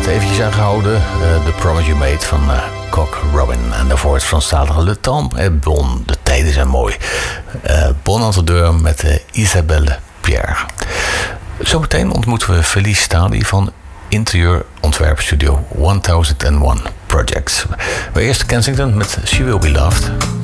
net eventjes aangehouden. The Promise You Made van Cock Robin. En daarvoor het Franstalige Le Temps et Bon. De tijden zijn mooi. Bon Antedeur met Isabelle Pierre. Zometeen ontmoeten we Felice Stadi van interieurontwerpstudio 1001 Projects. Maar eerst Kensington met She Will Be Loved.